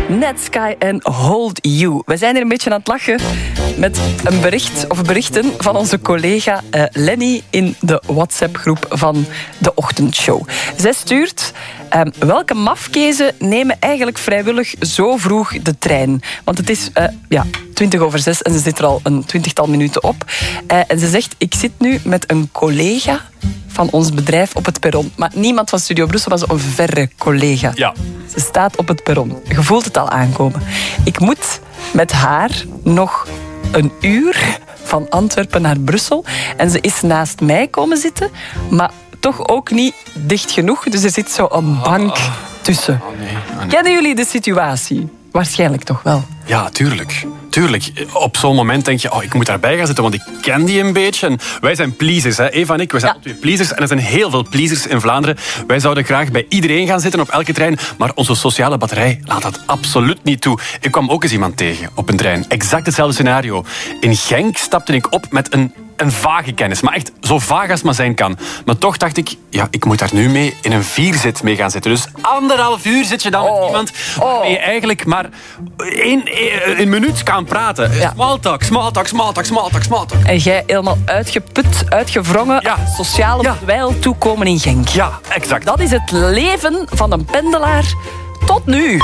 Netsky en Hold You. We zijn hier een beetje aan het lachen met een bericht of berichten van onze collega Lenny in de WhatsApp-groep van de ochtendshow. Zij stuurt: welke mafkezen nemen eigenlijk vrijwillig zo vroeg de trein? Want het is 6:20 en ze zit er al een 20-tal minuten op. En ze zegt: ik zit nu met een collega van ons bedrijf op het perron. Maar niemand van Studio Brussel, maar zo'n verre collega. Ja. Ze staat op het perron. Je voelt het al aankomen. Ik moet met haar nog een uur van Antwerpen naar Brussel. En ze is naast mij komen zitten, maar toch ook niet dicht genoeg. Dus er zit zo een bank tussen. Nee. Kennen jullie de situatie? Waarschijnlijk toch wel. Ja, tuurlijk. Op zo'n moment denk je, ik moet daarbij gaan zitten, want ik ken die een beetje. En wij zijn pleasers, hè. Eva en ik, we zijn twee pleasers. En er zijn heel veel pleasers in Vlaanderen. Wij zouden graag bij iedereen gaan zitten, op elke trein. Maar onze sociale batterij laat dat absoluut niet toe. Ik kwam ook eens iemand tegen op een trein. Exact hetzelfde scenario. In Genk stapte ik op met een vage kennis. Maar echt zo vaag als maar zijn kan. Maar toch dacht ik, ik moet daar nu mee in een 4-zit mee gaan zitten. Dus 1,5 uur zit je dan met iemand waarmee je eigenlijk maar een minuut kan praten. Ja. Smalltalk. En jij helemaal uitgeput, uitgewrongen, sociale dweil toekomen in Genk. Ja, exact. Dat is het leven van een pendelaar tot nu.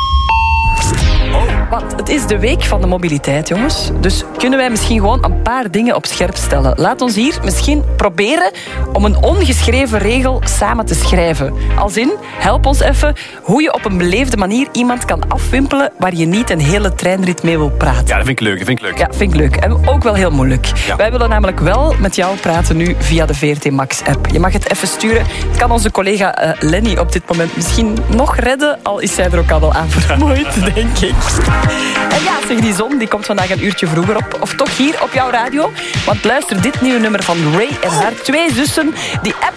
Want het is de week van de mobiliteit, jongens. Dus kunnen wij misschien gewoon een paar dingen op scherp stellen. Laat ons hier misschien proberen om een ongeschreven regel samen te schrijven. Als in, help ons even hoe je op een beleefde manier iemand kan afwimpelen waar je niet een hele treinrit mee wil praten. Ja, dat vind ik leuk. Ja, vind ik leuk. En ook wel heel moeilijk. Ja. Wij willen namelijk wel met jou praten nu via de VRT Max-app. Je mag het even sturen. Het kan onze collega Lenny op dit moment misschien nog redden, al is zij er ook al wel aan vermoeid, denk ik. En ja, zeg, die zon die komt vandaag een uurtje vroeger op. Of toch hier op jouw radio. Want luister dit nieuwe nummer van Ray en haar twee zussen. Die app